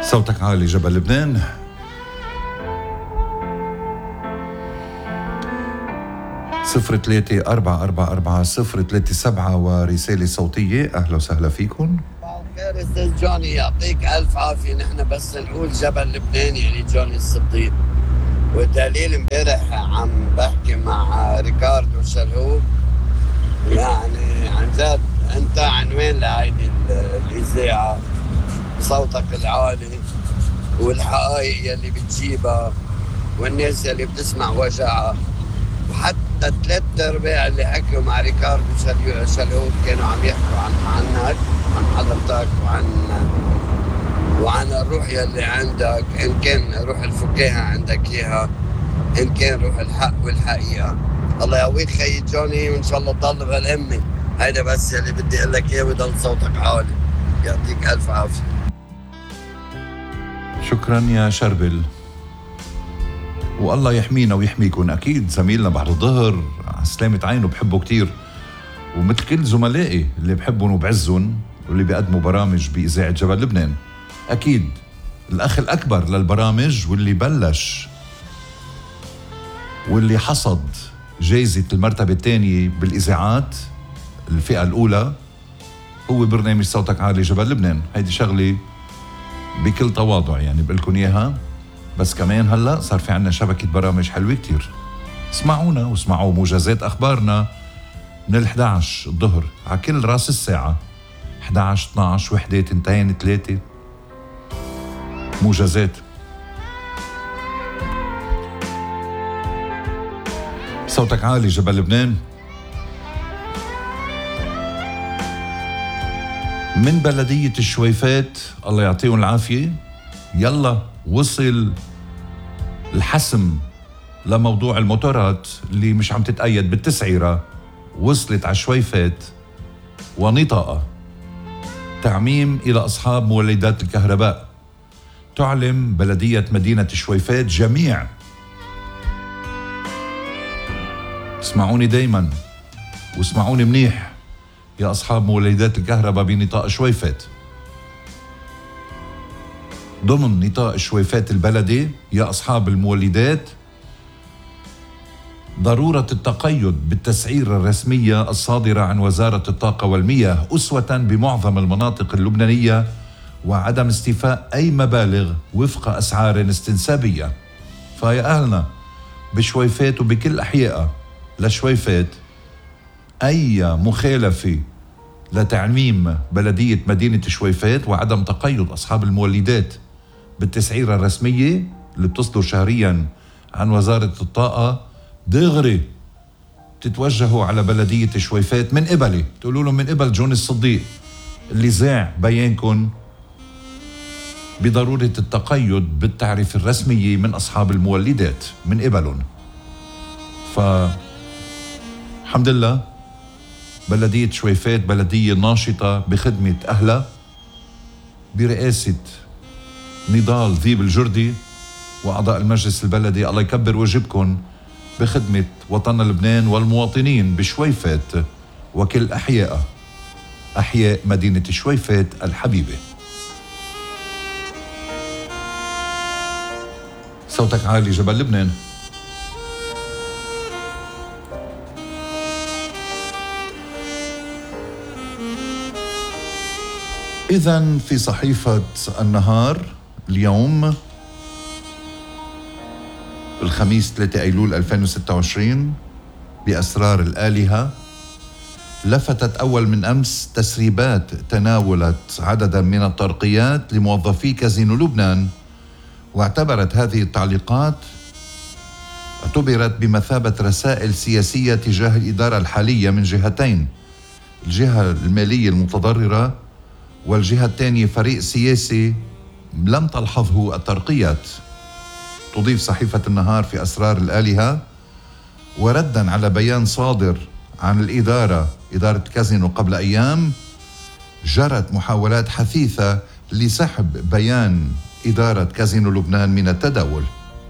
صوتك عالي جبل لبنان. صفر 3-444-037 ورسالة صوتية. أهلا وسهلا فيكم. خير استاذ جوني، يعطيك ألف عافية. نحن بس نقول جبل لبنان يعني جوني الصديق، والدليل امبارح عم بحكي مع ريكاردو شلهوب، يعني عن جد انت عنوان لهيدي الإذاعة، صوتك العالي والحقائق يلي بتجيبها والناس يلي بتسمع وجعها. وحتى 3/4 اللي حكوا مع ريكاردو شلهوب كانوا عم يحكوا عنك، عن حضرتك وعن الروح يلي عندك، إن كان روح الفكاهة عندك إياها، إن كان روح الحق والحقيقة. الله يقويك خي جوني، وإن شاء الله تضل بهالهمة. هيدا بس يلي بدي أقول لك إياه، ويضل صوتك عالي. يعطيك ألف عافية. شكرا يا شربل، والله يحمينا ويحميكم. أكيد زميلنا بعد الظهر على سلامة عينه بحبه كتير، ومثل كل زملائي اللي بحبهم وبعزهم واللي بيقدموا برامج بإذاعة جبل لبنان. أكيد الأخ الأكبر للبرامج واللي بلش واللي حصد جايزة المرتبة الثانية بالإذاعات الفئة الأولى هو برنامج صوتك عالي جبل لبنان. هيدي شغلة بكل تواضع يعني بقلكن إياها، بس كمان هلأ صار في عنا شبكة برامج حلوة كتير. اسمعونا واسمعوا موجزات أخبارنا من 11 الظهر على كل راس الساعة، 11 12 1 2 3 موجزات. صوتك عالي جبل لبنان. من بلدية الشويفات الله يعطيهم العافية، يلا وصل الحسم لموضوع الموتورات اللي مش عم تتأيد بالتسعيرة. وصلت على شويفات ونطاقة تعميم إلى أصحاب مولدات الكهرباء. تعلم بلدية مدينة الشويفات جميع، اسمعوني دايما واسمعوني منيح يا أصحاب مولدات الكهرباء بنطاق شويفات، ضمن نطاق الشويفات البلدي يا أصحاب المولدات، ضرورة التقيد بالتسعير الرسمية الصادرة عن وزارة الطاقة والمياه أسوة بمعظم المناطق اللبنانية، وعدم استيفاء أي مبالغ وفق أسعار استنسابية. فيا أهلنا بشويفات وبكل أحياء لشويفات، أي مخالفة لتعميم بلدية مدينة شويفات وعدم تقيد أصحاب المولدات بالتسعيرة الرسمية اللي بتصدر شهريا عن وزارة الطاقة، دغري تتوجهوا على بلدية شويفات من قبلي، تقولوا لهم من قبل جوني الصديق اللي زاع بيانكم بضرورة التقيد بالتعريف الرسمية من أصحاب المولدات من قبلهم. الحمد لله بلدية شويفات بلدية ناشطة بخدمة أهلها برئاسة نضال ذيب الجردي وأعضاء المجلس البلدي. الله يكبر واجبكم بخدمة وطننا لبنان والمواطنين بشويفات وكل أحياء مدينة شويفات الحبيبة. صوتك عالي جبل لبنان. إذن في صحيفة النهار اليوم الخميس 3 أيلول 2026 بأسرار الآلهة، لفتت أول من أمس تسريبات تناولت عددا من الترقيات لموظفي كازينو لبنان، واعتبرت هذه التعليقات بمثابة رسائل سياسية تجاه الإدارة الحالية من جهتين، الجهة المالية المتضررة والجهة الثانية فريق سياسي لم تلحظه الترقيات. تضيف صحيفة النهار في أسرار الآلهة، وردا على بيان صادر عن إدارة كازينو قبل أيام، جرت محاولات حثيثة لسحب بيان إدارة كازينو لبنان من التداول.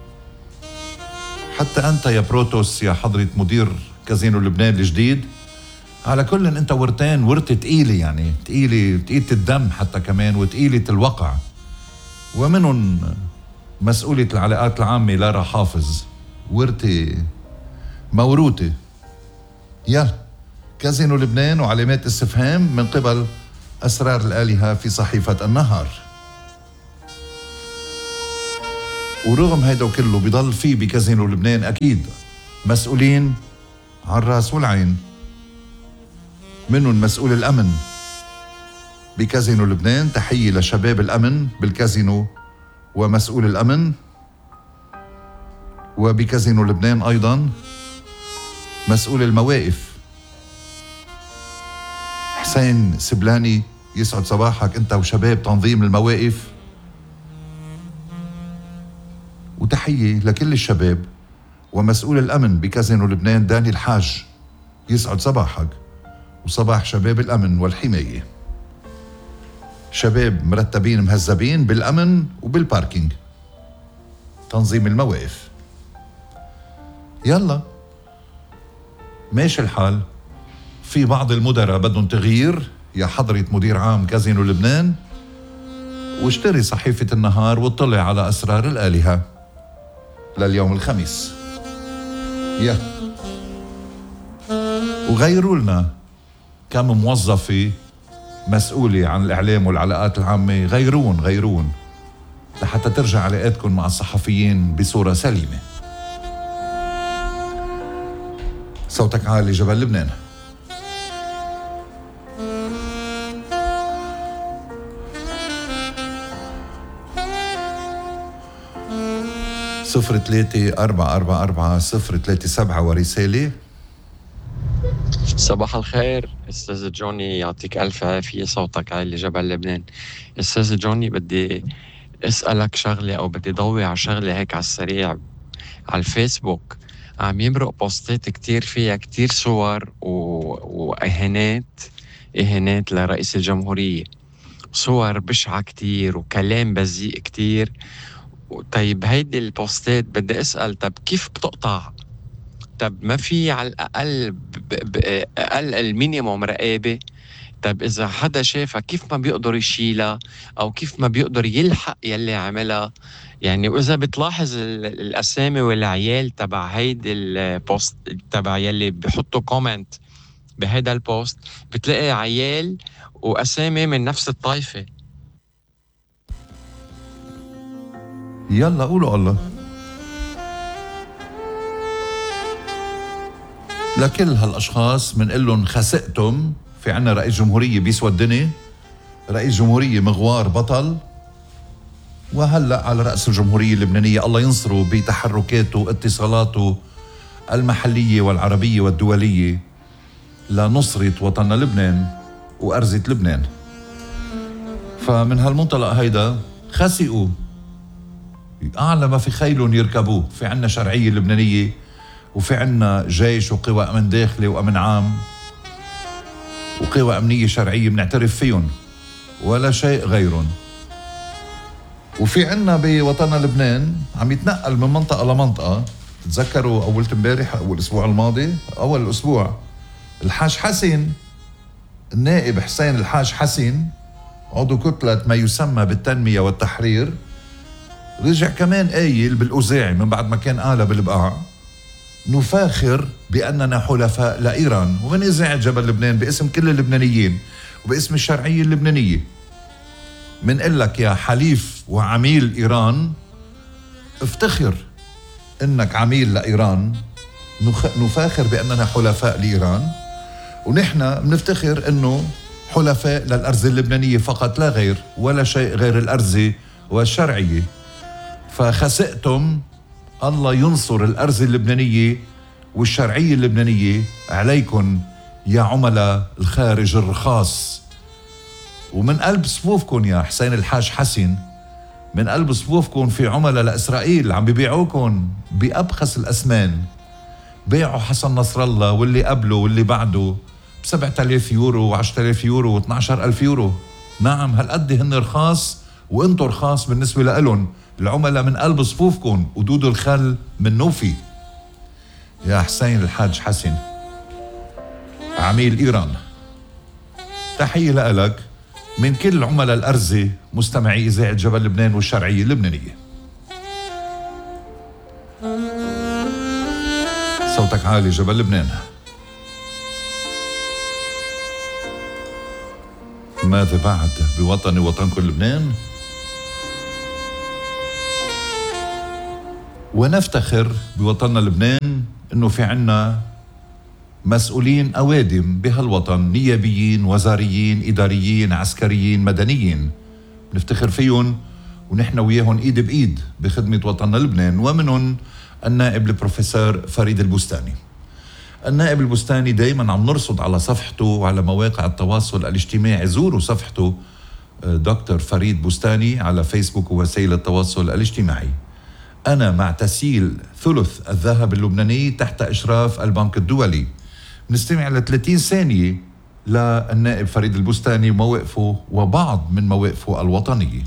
حتى أنت يا بروتوس يا حضرة مدير كازينو لبنان الجديد، على كل أنت ورتة تقيلة، يعني تقيلة الدم حتى كمان وتقيلة الوقع. ومنهم مسؤولة العلاقات العامة لارا حافظ، ورثة موروثة. يلا كازينو لبنان وعلامات استفهام من قبل أسرار الآلهة في صحيفة النهار. ورغم هيدا وكله بيضل في بكازينو لبنان أكيد مسؤولين على الراس والعين. منهم مسؤول الأمن بكازينو لبنان، تحية لشباب الأمن بالكازينو ومسؤول الأمن. وبكازينو لبنان أيضا مسؤول المواقف حسين سبلاني، يسعد صباحك أنت وشباب تنظيم المواقف، وتحية لكل الشباب. ومسؤول الأمن بكازينو لبنان داني الحاج، يسعد صباحك وصباح شباب الأمن والحماية، شباب مرتبين مهذبين بالأمن وبالباركينج تنظيم المواقف. يلا ماشي الحال. في بعض المدراء بدهم تغيير، يا حضرة مدير عام كازينو لبنان واشتري صحيفة النهار واطلع على أسرار الآلهة لليوم الخميس. وغيروا لنا كم موظفة مسؤولة عن الإعلام والعلاقات العامة، غيرون لحتى ترجع علاقاتكم مع الصحفيين بصورة سليمة. صوتك عالي جبل لبنان. صفر 3-444-037 ورسالة. صباح الخير أستاذ جوني، يعطيك ألف عافية، صوتك عالي جبل لبنان. أستاذ جوني بدي أسألك شغلة، أو بدي ضوي على شغلة هيك على السريع. على الفيسبوك عم يمرق بوستات كتير فيها كتير صور وإهانات لرئيس الجمهورية، صور بشعة كتير وكلام بذيء كتير. طيب هيدي البوستات بدي أسأل، طب كيف بتقطع؟ طب ما في على الأقل أقل المينيموم رقابة؟ طب إذا حدا شافها كيف ما بيقدر يشيلها، أو كيف ما بيقدر يلحق يلي عملها؟ يعني وإذا بتلاحظ الأسامي والعيال تبع هيدي البوست تبع يلي بيحطوا كومنت بهيدا البوست، بتلاقي عيال وأسامي من نفس الطائفة. يلا قولوا الله. لكل هالأشخاص منقول لهم خسئتم. في عنا رئيس جمهورية بيسوى الدنيا، رئيس جمهورية مغوار بطل، وهلأ على رأس الجمهورية اللبنانية الله ينصره بتحركاته واتصالاته المحلية والعربية والدولية لنصرة وطننا لبنان وأرزة لبنان. فمن هالمنطلق هيدا خسئوا أعلى ما في خيلهم يركبوه. في عنا شرعية لبنانية، وفي عنا جيش وقوى أمن داخلي وأمن عام وقوى أمنية شرعية بنعترف فيهم ولا شيء غيرهم. وفي عنا بوطننا لبنان عم يتنقل من منطقة لمنطقة. تذكروا أول امبارح أو الأسبوع الماضي، أول الأسبوع، الحاج حسين، النائب حسين الحاج حسين عضو كتلة ما يسمى بالتنمية والتحرير، رجع كمان قايل بالأوزاعي من بعد ما كان قالها بالبقاع: نفاخر بأننا حلفاء لإيران. ومن إذاعة جبل لبنان باسم كل اللبنانيين وباسم الشرعية اللبنانية منقول لك يا حليف وعميل إيران، افتخر إنك عميل لإيران. نفاخر بأننا حلفاء لإيران، ونحن بنفتخر إنه حلفاء للأرض اللبنانية فقط لا غير، ولا شيء غير الأرض والشرعية. فخسئتم. الله ينصر الأرض اللبنانية والشرعية اللبنانية عليكم يا عملاء الخارج الرخاص. ومن قلب صفوفكم يا حسين الحاج حسن، من قلب صفوفكم في عملاء لإسرائيل عم بيبيعوكم بأبخس الأثمان. بيعوا حسن نصر الله واللي قبله واللي بعده ب7,000 يورو و10,000 يورو و12,000 يورو. نعم هالقد هن رخاص، وانتو رخاص بالنسبة لألن. العملاء من قلب صفوفكم ودود الخل من نوفي. يا حسين الحاج حسن عميل إيران، تحية لك من كل عملاء الأرزة مستمعي إذاعة جبل لبنان والشرعية اللبنانية. صوتك عالي جبل لبنان. ماذا بعد بوطني وطنكم لبنان؟ ونفتخر بوطننا لبنان انه في عنا مسؤولين اوادم بهالوطن، نيابيين، وزاريين، اداريين، عسكريين، مدنيين، نفتخر فيهم ونحن وياهم ايد بايد بخدمة وطننا لبنان. ومنهم النائب البروفيسور فريد البستاني. النائب البستاني دايما عم نرصد على صفحته وعلى مواقع التواصل الاجتماعي. زوروا صفحته دكتور فريد بستاني على فيسبوك ووسائل التواصل الاجتماعي. أنا مع تسييل ثلث الذهب اللبناني تحت إشراف البنك الدولي. نستمع ل 30 ثانية للنائب فريد البستاني ومواقفه وبعض من مواقفه الوطنية.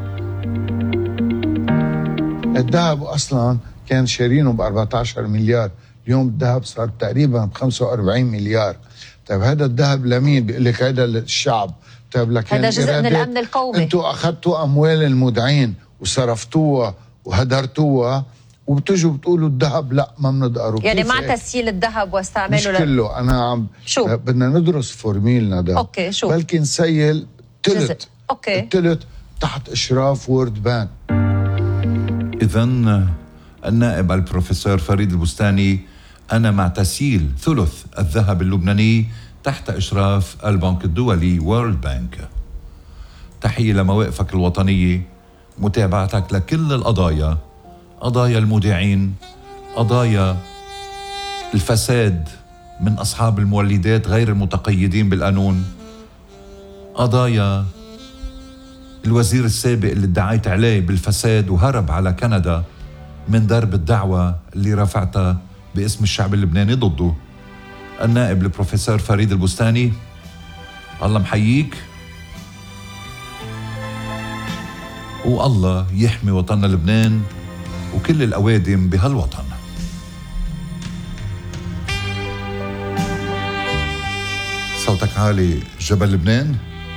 الذهب أصلا كان شارينه ب 14 مليار، اليوم الذهب صار تقريبا ب 45 مليار. طيب هذا الذهب لمين؟ بيقول لك هذا للشعب. طيب لكن هذا جزء من الأمن القومي. انتوا أخذتوا أموال المودعين وصرفتوها وهدرتوها وبتجوا بتقولوا الذهب لا ما بنقدروا. يعني مع تسييل الذهب واستعماله مش كله. أنا عم شو؟ بدنا ندرس فورميلنا ده. أوكي شو؟ بلكي نسيل تلت. أوكي. التلت تحت إشراف وورد بانك. إذن النائب البروفيسور فريد البستاني: أنا مع تسييل ثلث الذهب اللبناني تحت إشراف البنك الدولي وورلد بانك. تحية لمواقفك الوطنية، متابعتك لكل القضايا، قضايا المودعين، قضايا الفساد من أصحاب المولدات غير المتقيدين بالقانون، قضايا الوزير السابق اللي ادعيت عليه بالفساد وهرب على كندا من درب الدعوة اللي رفعتها باسم الشعب اللبناني ضده. النائب البروفيسور فريد البستاني، الله محييك، والله يحمي وطننا لبنان وكل الأوادم بهالوطن. صوتك عالي جبل لبنان.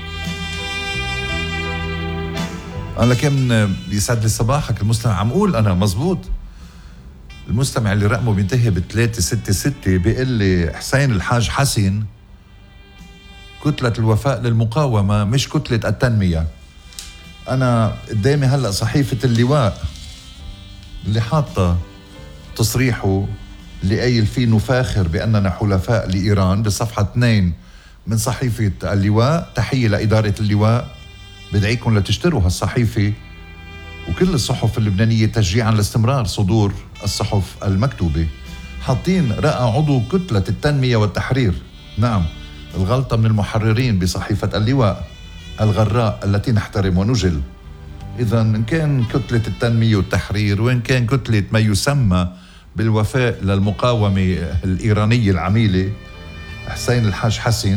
أنا كم يسعد لي صباحك المستمع. عم قول أنا مزبوط. المستمع اللي رقمه بينتهي ب366 بيقول لي: حسين الحاج حسن، كتلة الوفاء للمقاومة مش كتلة التنمية. أنا قدامي هلأ صحيفة اللواء اللي حاطة تصريحه اللي قايل فيه نفاخر بأننا حلفاء لإيران بصفحة 2 من صحيفة اللواء. تحية لإدارة اللواء، بدعيكم لتشتروا هالصحيفة وكل الصحف اللبنانية تشجيعا لاستمرار صدور الصحف المكتوبة. حاطين رأى عضو كتلة التنمية والتحرير. نعم، الغلطة من المحررين بصحيفة اللواء الغراء التي نحترم ونجل. إذا إن كان كتلة التنمية والتحرير وإن كان كتلة ما يسمى بالوفاء للمقاومة الإيرانية العميلة حسين الحاج حسن،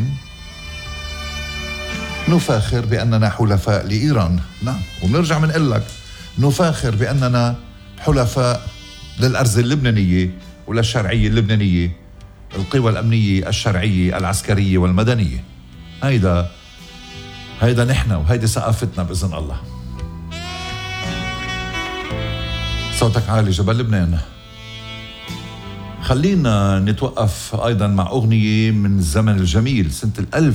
نفاخر بأننا حلفاء لإيران. نعم، وبنرجع بنقول لك نفاخر بأننا حلفاء للأرز اللبنانية وللشرعية اللبنانية، القوى الأمنية الشرعية العسكرية والمدنية. هيدا نحن وهيدي ثقافتنا بإذن الله. صوتك عالي جبل لبنان. خلينا نتوقف أيضا مع أغنية من الزمن الجميل سنة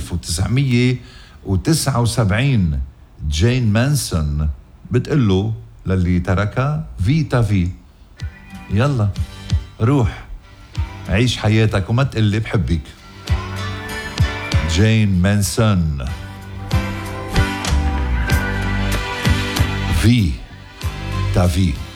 1979. جين مانسون بتقله للي تركها: فيتا في، يلا روح عيش حياتك وما تقلي بحبك. جين مانسون، في تافي.